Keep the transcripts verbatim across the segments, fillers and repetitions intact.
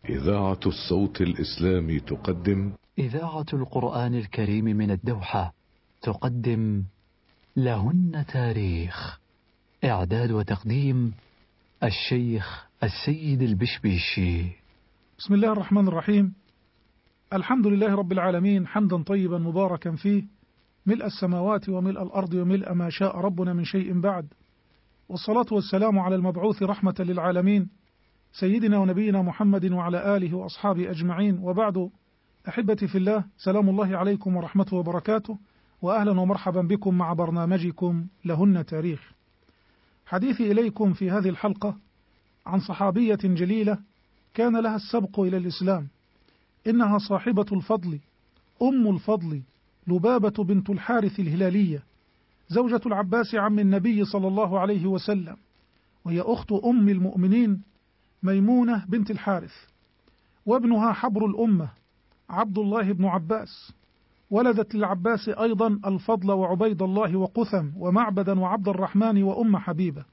إذاعة الصوت الإسلامي تقدم إذاعة القرآن الكريم من الدوحة تقدم لهن تاريخ. إعداد وتقديم الشيخ السيد البشبيشي. بسم الله الرحمن الرحيم. الحمد لله رب العالمين، حمدا طيبا مباركا فيه، ملء السماوات وملء الأرض وملء ما شاء ربنا من شيء بعد، والصلاة والسلام على المبعوث رحمة للعالمين سيدنا ونبينا محمد وعلى آله وأصحابه أجمعين، وبعد. أحبتي في الله، سلام الله عليكم ورحمته وبركاته، وأهلا ومرحبا بكم مع برنامجكم لهن تاريخ. حديثي إليكم في هذه الحلقة عن صحابية جليلة كان لها السبق إلى الإسلام، إنها صاحبة الفضل، أم الفضل، لبابة بنت الحارث الهلالية، زوجة العباس عم النبي صلى الله عليه وسلم، وهي أخت أم المؤمنين ميمونة بنت الحارث، وابنها حبر الأمة عبد الله بن عباس. ولدت للعباس أيضا الفضل وعبيد الله وقثم ومعبدا وعبد الرحمن وأم حبيبة.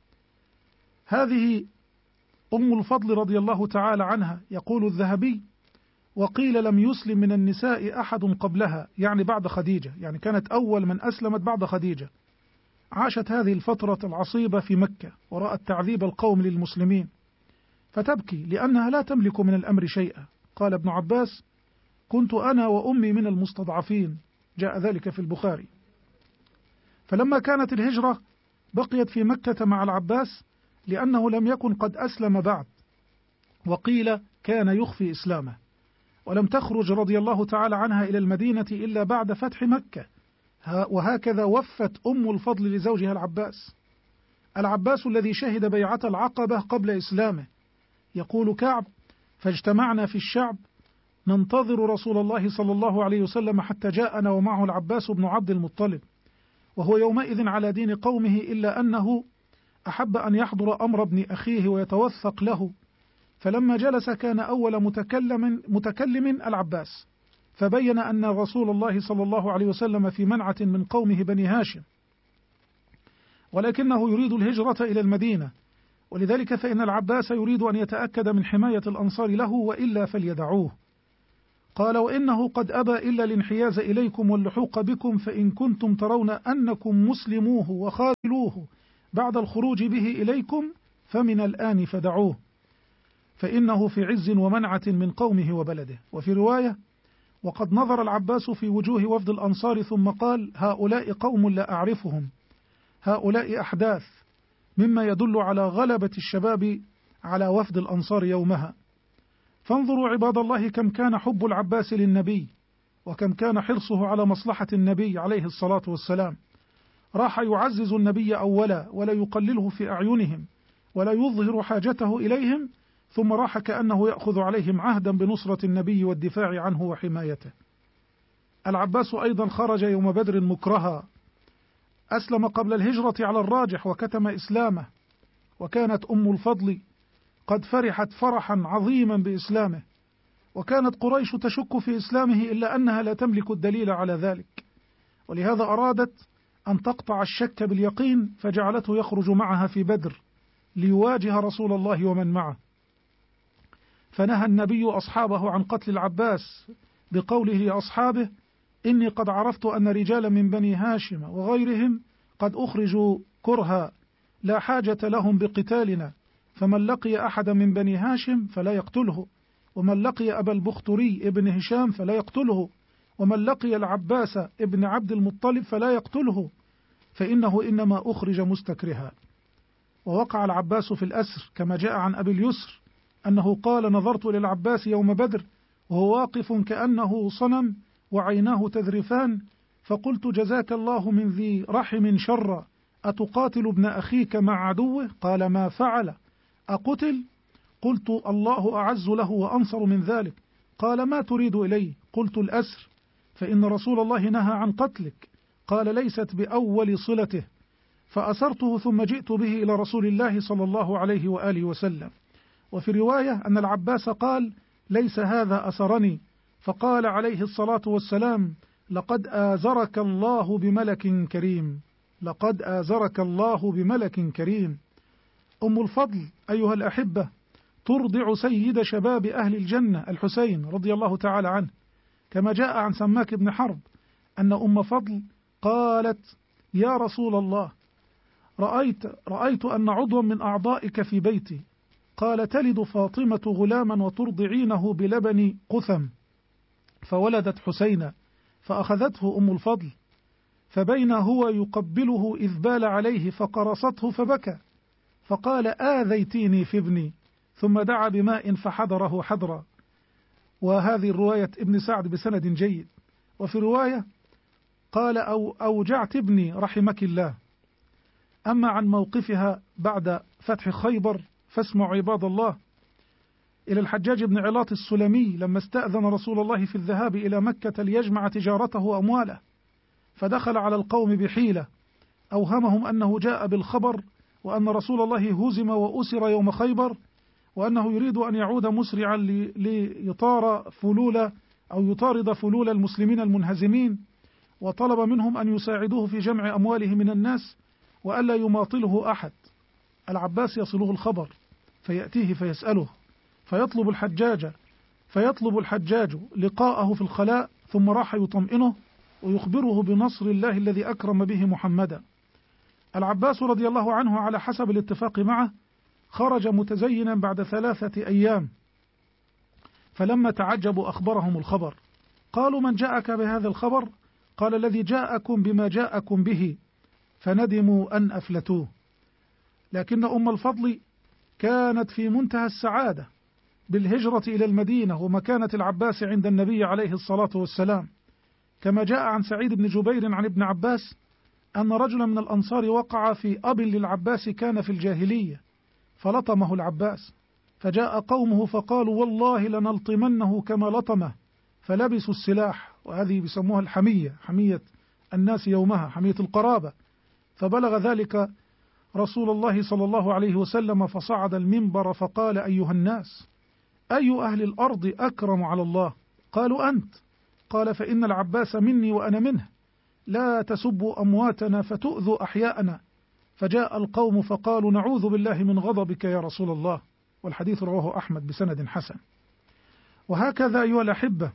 هذه أم الفضل رضي الله تعالى عنها. يقول الذهبي: وقيل لم يسلم من النساء أحد قبلها، يعني بعد خديجة، يعني كانت أول من أسلمت بعد خديجة. عاشت هذه الفترة العصيبة في مكة ورأت تعذيب القوم للمسلمين، فتبكي لأنها لا تملك من الأمر شيئا. قال ابن عباس: كنت أنا وأمي من المستضعفين، جاء ذلك في البخاري. فلما كانت الهجرة بقيت في مكة مع العباس لأنه لم يكن قد أسلم بعد، وقيل كان يخفي إسلامه، ولم تخرج رضي الله تعالى عنها إلى المدينة إلا بعد فتح مكة. وهكذا وفت أم الفضل لزوجها العباس، العباس الذي شهد بيعة العقبة قبل إسلامه. يقول كعب: فاجتمعنا في الشعب ننتظر رسول الله صلى الله عليه وسلم حتى جاءنا ومعه العباس بن عبد المطلب، وهو يومئذ على دين قومه، إلا أنه أحب أن يحضر أمر ابن أخيه ويتوثق له. فلما جلس كان أول متكلم متكلم العباس، فبين أن رسول الله صلى الله عليه وسلم في منعة من قومه بني هاشم، ولكنه يريد الهجرة إلى المدينة، ولذلك فإن العباس يريد أن يتأكد من حماية الأنصار له، وإلا فليدعوه. قال: وإنه قد أبى إلا الانحياز إليكم واللحوق بكم، فإن كنتم ترون أنكم مسلموه وخاذلوه بعد الخروج به إليكم فمن الآن فدعوه، فإنه في عز ومنعة من قومه وبلده. وفي رواية: وقد نظر العباس في وجوه وفد الأنصار ثم قال: هؤلاء قوم لا أعرفهم، هؤلاء أحداث، مما يدل على غلبة الشباب على وفد الأنصار يومها. فانظروا عباد الله كم كان حب العباس للنبي، وكم كان حرصه على مصلحة النبي عليه الصلاة والسلام. راح يعزز النبي أولا ولا يقلله في أعينهم ولا يظهر حاجته إليهم، ثم راح كأنه يأخذ عليهم عهدا بنصرة النبي والدفاع عنه وحمايته. العباس أيضا خرج يوم بدر مكرها، أسلم قبل الهجرة على الراجح وكتم إسلامه، وكانت أم الفضل قد فرحت فرحا عظيما بإسلامه، وكانت قريش تشك في إسلامه إلا أنها لا تملك الدليل على ذلك، ولهذا أرادت أن تقطع الشك باليقين، فجعلته يخرج معها في بدر ليواجه رسول الله ومن معه. فنهى النبي أصحابه عن قتل العباس بقوله لأصحابه: إني قد عرفت أن رجالا من بني هاشم وغيرهم قد أخرجوا كرها، لا حاجة لهم بقتالنا، فمن لقي أحدا من بني هاشم فلا يقتله، ومن لقي أبا البختري ابن هشام فلا يقتله، ومن لقي العباس ابن عبد المطلب فلا يقتله، فإنه إنما أخرج مستكرها. ووقع العباس في الأسر، كما جاء عن أبي اليسر أنه قال: نظرت إلى العباس يوم بدر وهو واقف كأنه صنم وعيناه تذرفان، فقلت: جزاك الله من ذي رحم شرا، أتقاتل ابن أخيك مع عدوه؟ قال: ما فعل؟ أقتل؟ قلت: الله أعز له وأنصر من ذلك. قال: ما تريد إليه؟ قلت: الأسر، فإن رسول الله نهى عن قتلك. قال: ليست بأول صلته. فأسرته ثم جئت به إلى رسول الله صلى الله عليه وآله وسلم. وفي رواية أن العباس قال: ليس هذا أسرني. فقال عليه الصلاة والسلام: لقد آزرك الله بملك كريم، لقد آزرك الله بملك كريم. أم الفضل أيها الأحبة ترضع سيد شباب أهل الجنة الحسين رضي الله تعالى عنه، كما جاء عن سماك بن حرب أن أم فضل قالت: يا رسول الله، رأيت, رأيت أن عضوا من أعضائك في بيتي، قال: تلد فاطمة غلاما وترضعينه بلبن قثم، فولدت حسينا، فأخذته أم الفضل، فبين هو يقبله إذ بال عليه فقرصته فبكى، فقال: آذيتيني في ابني، ثم دعا بماء فحضره حضرا. وهذه الرواية ابن سعد بسند جيد. وفي رواية قال: أو أوجعت ابني رحمك الله. أما عن موقفها بعد فتح خيبر فاسمعوا عباد الله إلى الحجاج بن علاط السلمي لما استأذن رسول الله في الذهاب إلى مكة ليجمع تجارته وأمواله، فدخل على القوم بحيلة أوهمهم أنه جاء بالخبر وأن رسول الله هزم وأسر يوم خيبر، وأنه يريد أن يعود مسرعا ليطار فلول أو يطارد فلول المسلمين المنهزمين، وطلب منهم أن يساعدوه في جمع أمواله من الناس وألا يماطله أحد. العباس يصله الخبر فيأتيه فيسأله، فيطلب الحجاج فيطلب الحجاج لقاءه في الخلاء، ثم راح يطمئنه ويخبره بنصر الله الذي أكرم به محمدا. العباس رضي الله عنه على حسب الاتفاق معه خرج متزينا بعد ثلاثة أيام، فلما تعجبوا أخبرهم الخبر، قالوا: من جاءك بهذا الخبر؟ قال: الذي جاءكم بما جاءكم به، فندموا أن أفلتوه. لكن أم الفضل كانت في منتهى السعادة بالهجرة إلى المدينة ومكانة العباس عند النبي عليه الصلاة والسلام، كما جاء عن سعيد بن جبير عن ابن عباس أن رجلا من الأنصار وقع في أب للعباس كان في الجاهلية، فلطمه العباس، فجاء قومه فقالوا: والله لنلطمنه كما لطمه، فلبسوا السلاح، وهذه بيسموها الحمية، حمية الناس يومها، حمية القرابة. فبلغ ذلك رسول الله صلى الله عليه وسلم فصعد المنبر فقال: أيها الناس، أي أهل الأرض أكرم على الله؟ قالوا: أنت. قال: فإن العباس مني وأنا منه، لا تسبوا أمواتنا فتؤذوا أحياءنا. فجاء القوم فقالوا: نعوذ بالله من غضبك يا رسول الله. والحديث رواه أحمد بسند حسن. وهكذا أيها الأحبة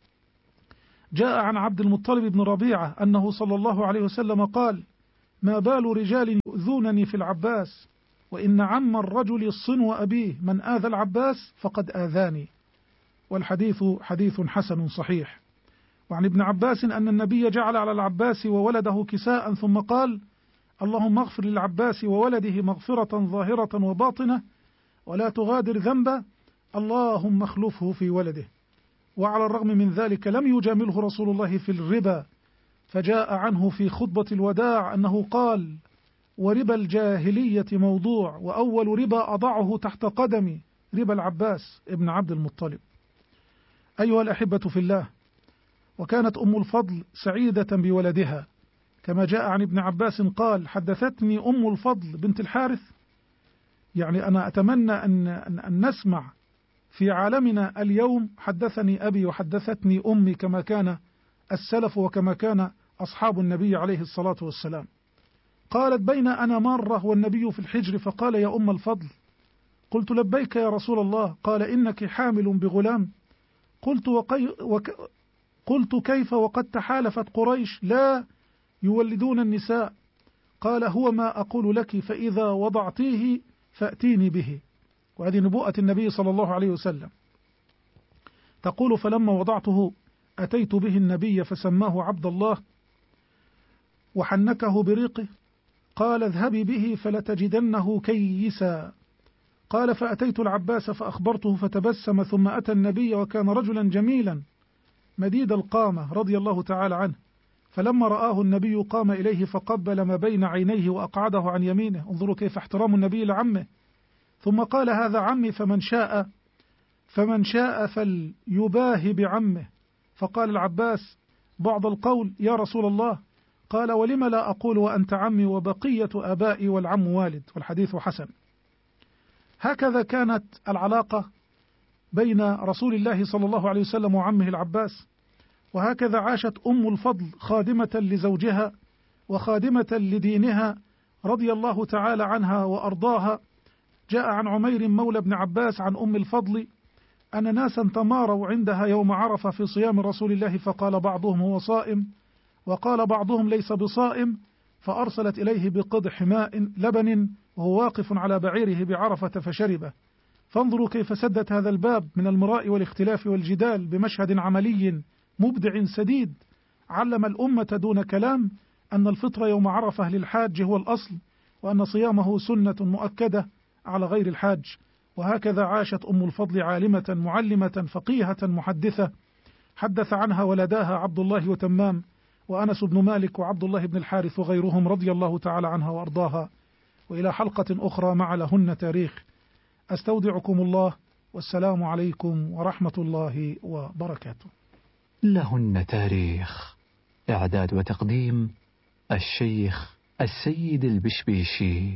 جاء عن عبد المطلب بن ربيعة أنه صلى الله عليه وسلم قال: ما بال رجال يؤذونني في العباس، وإن عم الرجل صنو أبيه، من آذى العباس فقد آذاني. والحديث حديث حسن صحيح. وعن ابن عباس أن النبي جعل على العباس وولده كساء ثم قال: اللهم اغفر للعباس وولده مغفرة ظاهرة وباطنة، ولا تغادر ذنبا، اللهم اخلفه في ولده. وعلى الرغم من ذلك لم يجامله رسول الله في الربا، فجاء عنه في خطبة الوداع أنه قال: وربا الجاهلية موضوع، وأول ربا أضعه تحت قدمي ربا العباس ابن عبد المطلب. أيها الأحبة في الله، وكانت أم الفضل سعيدة بولدها، كما جاء عن ابن عباس قال: حدثتني أم الفضل بنت الحارث، يعني أنا أتمنى أن, أن نسمع في عالمنا اليوم حدثني أبي وحدثتني أمي، كما كان السلف وكما كان أصحاب النبي عليه الصلاة والسلام. قالت: بين أنا مرة والنبي في الحجر فقال: يا أم الفضل. قلت: لبيك يا رسول الله. قال: إنك حامل بغلام. قلت وقي وك قلت: كيف وقد تحالفت قريش لا يولدون النساء؟ قال: هو ما أقول لك، فإذا وضعتيه فأتيني به. وهذه نبوءة النبي صلى الله عليه وسلم. تقول: فلما وضعته أتيت به النبي فسماه عبد الله وحنكه بريقه، قال: اذهبي به فلتجدنه كيسا. قال: فأتيت العباس فأخبرته فتبسم، ثم أتى النبي وكان رجلا جميلا مديد القامة رضي الله تعالى عنه، فلما رآه النبي قام إليه فقبل ما بين عينيه وأقعده عن يمينه. انظروا كيف احترام النبي لعمه. ثم قال: هذا عمي، فمن شاء فمن شاء فليباهي بعمه. فقال العباس بعض القول: يا رسول الله. قال: ولم لا أقول وأنت عمي وبقية آبائي والعم والد. والحديث حسن. هكذا كانت العلاقة بين رسول الله صلى الله عليه وسلم وعمه العباس، وهكذا عاشت أم الفضل خادمة لزوجها وخادمة لدينها رضي الله تعالى عنها وأرضاها. جاء عن عمير مولى بن عباس عن أم الفضل أن ناسا تماروا عندها يوم عرفة في صيام رسول الله، فقال بعضهم هو صائم وقال بعضهم ليس بصائم، فأرسلت إليه بقدح ماء لبن وهو واقف على بعيره بعرفة فشربه. فانظروا كيف سدت هذا الباب من المراء والاختلاف والجدال بمشهد عملي مبدع سديد، علم الأمة دون كلام أن الفطر يوم عرفة للحاج هو الأصل، وأن صيامه سنة مؤكدة على غير الحاج. وهكذا عاشت أم الفضل عالمة معلمة فقيهة محدثة، حدث عنها ولداها عبد الله وتمام وأنس بن مالك وعبد الله بن الحارث وغيرهم رضي الله تعالى عنها وأرضاها. وإلى حلقة أخرى مع لهن تاريخ، أستودعكم الله، والسلام عليكم ورحمة الله وبركاته. لهن تاريخ، إعداد وتقديم الشيخ السيد البشبيشي.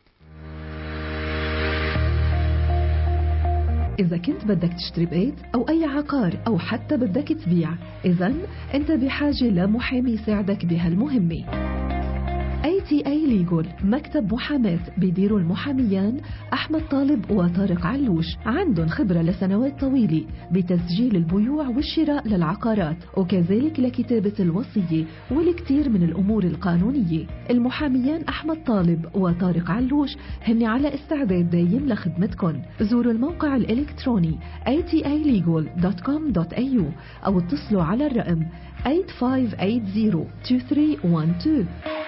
إذا كنت بدك تشتري بيت أو أي عقار أو حتى بدك تبيع، إذن أنت بحاجة لمحامي يساعدك بهالمهمة. إيه تي إيه Legal مكتب محاماة بيديروا المحاميان أحمد طالب وطارق علوش، عندهم خبرة لسنوات طويلة بتسجيل البيوع والشراء للعقارات، وكذلك لكتابة الوصية والكثير من الأمور القانونية. المحاميان أحمد طالب وطارق علوش هن على استعداد دايم لخدمتكم. زوروا الموقع الإلكتروني إيه تي إيه ليجل دوت كوم دوت إيه يو أو اتصلوا على الرقم ثمانية خمسة ثمانية صفر اثنين ثلاثة واحد اثنين.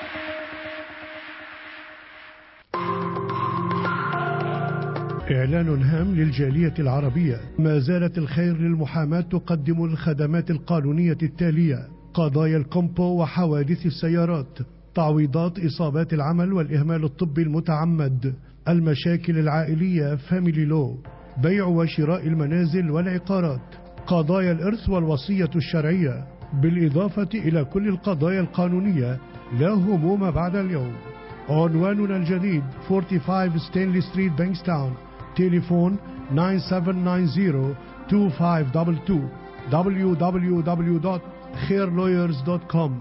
إعلان هام للجالية العربية. ما زالت الخير للمحاماة تقدم الخدمات القانونية التالية: قضايا الكومبو وحوادث السيارات، تعويضات إصابات العمل والإهمال الطبي المتعمد، المشاكل العائلية فاميلي لو، بيع وشراء المنازل والعقارات، قضايا الإرث والوصية الشرعية، بالإضافة إلى كل القضايا القانونية. لا هموم بعد اليوم. عنواننا الجديد خمسة وأربعين ستانلي ستريت بانكستاون. تليفون تسعة سبعة تسعة صفر اثنين خمسة اثنين اثنين. دبليو دبليو دبليو دوت خير لويرز دوت كوم.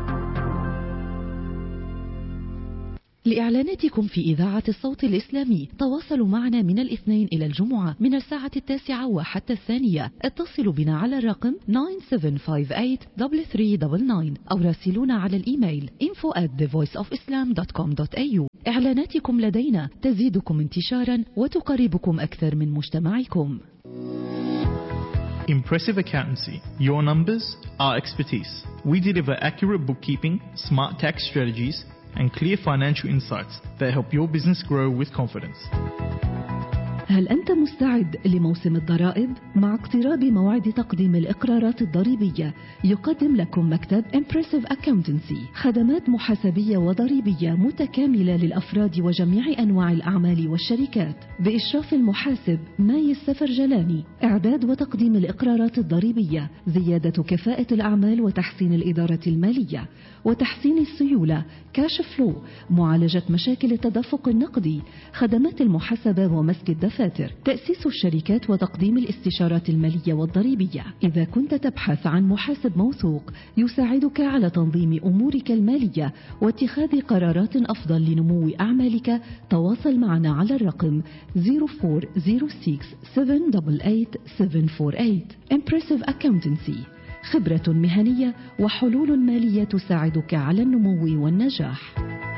لإعلاناتكم في إذاعة الصوت الإسلامي تواصلوا معنا من الاثنين إلى الجمعة من الساعة التاسعة وحتى الثانية. اتصلوا بنا على الرقم تسعة سبعة خمسة ثمانية ثلاثة ثلاثة تسعة تسعة أو راسلونا على الإيميل info at the voice of islam dot com dot a u. إعلاناتكم لدينا تزيدكم انتشارا وتقربكم أكثر من مجتمعكم. Impressive Accountancy, your numbers, our expertise. We deliver accurate bookkeeping, smart tax strategies, and clear financial insights that help your business grow with confidence. هل أنت مستعد لموسم الضرائب؟ مع اقتراب موعد تقديم الإقرارات الضريبية يقدم لكم مكتب Impressive Accountancy خدمات محاسبية وضريبية متكاملة للأفراد وجميع أنواع الأعمال والشركات بإشراف المحاسب ماي السفرجلاني. إعداد وتقديم الإقرارات الضريبية، زيادة كفاءة الأعمال وتحسين الإدارة المالية وتحسين السيولة، كاش فلو، معالجة مشاكل التدفق النقدي، خدمات المحاسبة ومسك الدفاتر، تأسيس الشركات وتقديم الاستشارات المالية والضريبية. إذا كنت تبحث عن محاسب موثوق يساعدك على تنظيم أمورك المالية واتخاذ قرارات أفضل لنمو أعمالك، تواصل معنا على الرقم صفر أربعة صفر ستة سبعة ثمانية ثمانية سبعة أربعة ثمانية. Impressive Accountancy، خبرة مهنية وحلول مالية تساعدك على النمو والنجاح.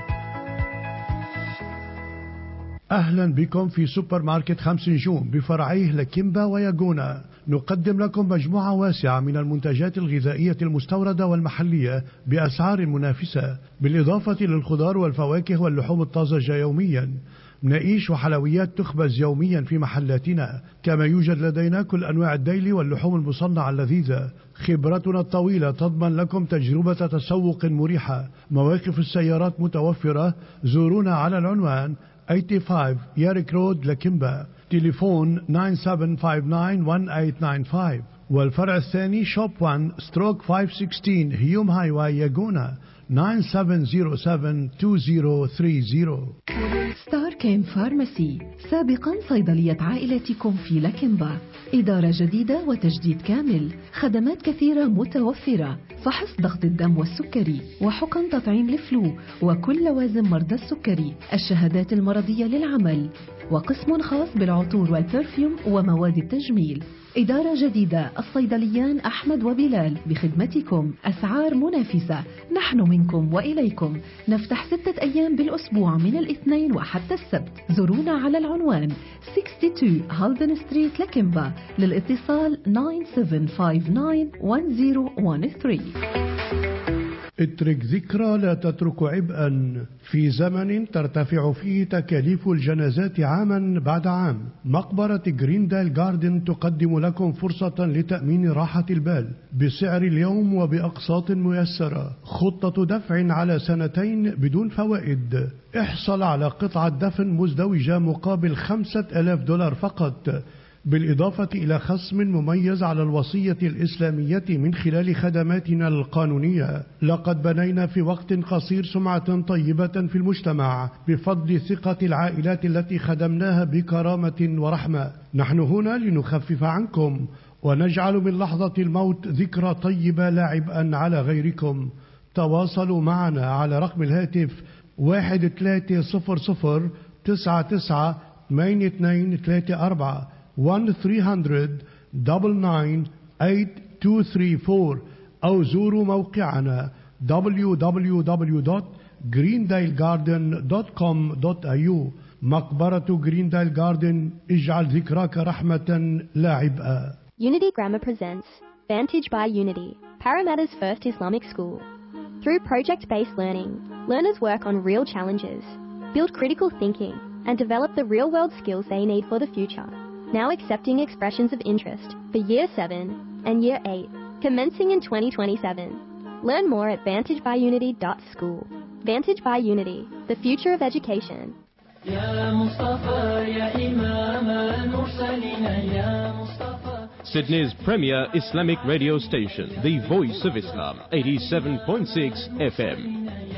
أهلا بكم في سوبر ماركت خمس نجوم بفرعيه لكيمبا وياغونا. نقدم لكم مجموعة واسعة من المنتجات الغذائية المستوردة والمحلية بأسعار منافسة، بالإضافة للخضار والفواكه واللحوم الطازجة يوميا. مناقيش وحلويات تخبز يوميا في محلاتنا، كما يوجد لدينا كل أنواع الديلي واللحوم المصنعة اللذيذة. خبرتنا الطويلة تضمن لكم تجربة تسوق مريحة. مواقف السيارات متوفرة. زورونا على العنوان خمسة وثمانين ياريك رود لكيمبا. تليفون تسعة سبعة خمسة تسعة واحد ثمانية تسعة خمسة. والفرع الثاني شوب واحد ستروك خمسمية وستة عشر هيوم هاي واي ياغونا تسعة سبعة صفر سبعة اثنين صفر ثلاثة صفر. ستار كيم فارماسي، سابقا صيدلية عائلتكم في لكيمبا. إدارة جديدة وتجديد كامل، خدمات كثيرة متوفرة، فحص ضغط الدم والسكري وحقن تطعيم الفلو وكل لوازم مرضى السكري، الشهادات المرضية للعمل، وقسم خاص بالعطور والبرفيوم ومواد التجميل. إدارة جديدة، الصيدليان أحمد وبلال بخدمتكم، أسعار منافسة، نحن منكم وإليكم. نفتح ستة أيام بالأسبوع من الاثنين وحتى السبت. زورونا على العنوان اثنين وستين هالدن ستريت لكيمبا. للاتصال تسعة سبعة خمسة تسعة واحد صفر واحد ثلاثة. اترك ذكرى لا تترك عبئا. في زمن ترتفع فيه تكاليف الجنازات عاما بعد عام، مقبرة جريندايل جاردن تقدم لكم فرصة لتأمين راحة البال بسعر اليوم وبأقساط ميسرة. خطة دفع على سنتين بدون فوائد. احصل على قطعة دفن مزدوجة مقابل خمسة آلاف دولار فقط، بالإضافة إلى خصم مميز على الوصية الإسلامية من خلال خدماتنا القانونية. لقد بنينا في وقت قصير سمعة طيبة في المجتمع بفضل ثقة العائلات التي خدمناها بكرامة ورحمة. نحن هنا لنخفف عنكم ونجعل من لحظة الموت ذكرى طيبة لا عبئا على غيركم. تواصلوا معنا على رقم الهاتف واحد ثلاثة صفر صفر تسعة تسعة ثمانية اثنين ثلاثة أربعة واحد ثلاثمئة تسعة تسعة ثمانية اثنين ثلاثة أربعة أو زوروا موقعنا دبليو دبليو دبليو دوت جريندايل جاردن دوت كوم دوت إيه يو. مقبرة جريندايل جاردن، اجعل ذكراك رحمة لا عبئا. Unity Grammar presents Vantage by Unity, Parramatta's first Islamic school. Through project-based learning, learners work on real challenges, build critical thinking, and develop the real-world skills they need for the future. Now accepting expressions of interest for Year seven and Year eight, commencing in twenty twenty-seven. Learn more at vantage by unity dot school. Vantage by Unity, the future of education. Sydney's premier Islamic radio station, the Voice of Islam, eighty-seven point six F M.